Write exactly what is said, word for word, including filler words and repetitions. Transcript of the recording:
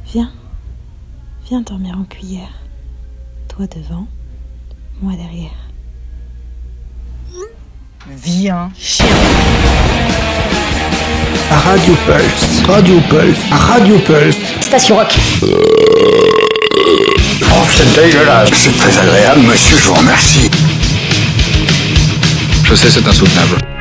Viens, viens dormir en cuillère. Toi devant, moi derrière. Viens, chien. Radio Pulse, Radio Pulse, Radio Pulse. Station Rock. Oh, c'est dégueulasse. C'est très agréable, monsieur, je vous remercie. Je sais, c'est insoutenable.